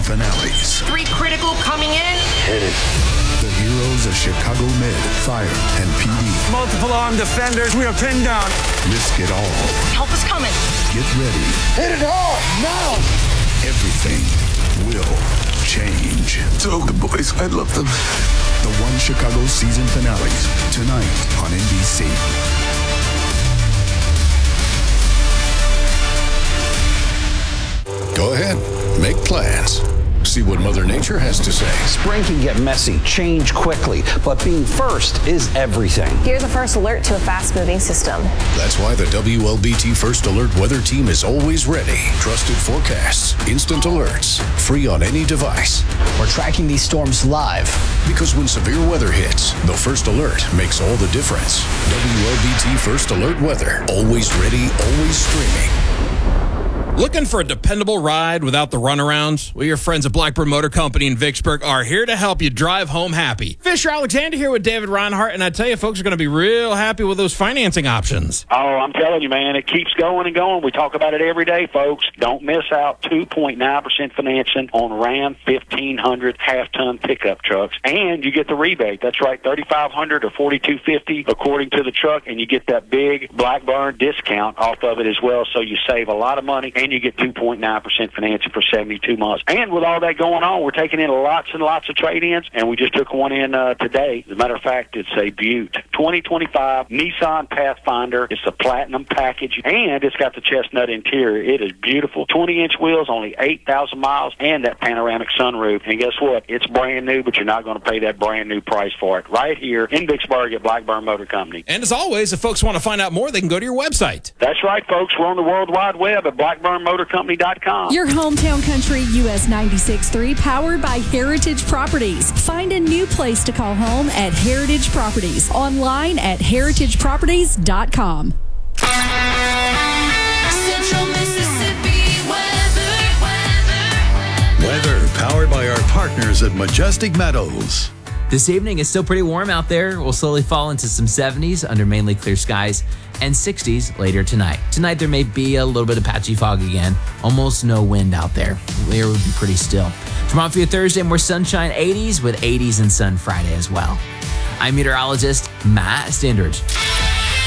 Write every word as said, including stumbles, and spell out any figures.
finales. Three critical coming in. Hit it. The heroes of Chicago Med, Fire, and P D. Multiple armed defenders. We are pinned down. Risk it all. Help is coming. Get ready. Hit it hard, now! Everything will change. Tell the boys I love them. The One Chicago season finales, tonight on N B C. Go ahead, make plans. See what Mother Nature has to say. Spring can get messy, change quickly, but being first is everything. Here's a first alert to a fast-moving system. That's why the W L B T First Alert weather team is always ready. Trusted forecasts, instant alerts, free on any device. We're tracking these storms live. Because when severe weather hits, the First Alert makes all the difference. W L B T First Alert weather, always ready, always streaming. Looking for a dependable ride without the runarounds? Well, your friends at Blackburn Motor Company in Vicksburg are here to help you drive home happy. Fisher Alexander here with David Reinhardt, and I tell you, folks are going to be real happy with those financing options. Oh, I'm telling you, man, it keeps going and going. We talk about it every day, folks. Don't miss out. two point nine percent financing on Ram fifteen hundred half-ton pickup trucks, and you get the rebate. That's right, thirty-five hundred dollars or forty-two fifty according to the truck, and you get that big Blackburn discount off of it as well, so you save a lot of money, and you get two point nine percent financing for seventy-two months. And with all that going on, we're taking in lots and lots of trade-ins, and we just took one in uh, today. As a matter of fact, it's a Butte twenty twenty-five Nissan Pathfinder. It's a platinum package, and it's got the chestnut interior. It is beautiful. twenty-inch wheels, only eight thousand miles, and that panoramic sunroof. And guess what? It's brand new, but you're not going to pay that brand new price for it. Right here in Vicksburg at Blackburn Motor Company. And as always, if folks want to find out more, they can go to your website. That's right, folks. We're on the World Wide Web at blackburn motor company dot com. Your hometown country, U S ninety-six point three, powered by Heritage Properties. Find a new place to call home at Heritage Properties. Online at heritage properties dot com. Central Mississippi weather, weather. Weather powered by our partners at Majestic Meadows. This evening is still pretty warm out there. We'll slowly fall into some seventies under mainly clear skies and sixties later tonight. Tonight there may be a little bit of patchy fog again. Almost no wind out there. The air would be pretty still. Tomorrow for your Thursday, more sunshine, eighties with eighties and sun Friday as well. I'm meteorologist Matt Standridge.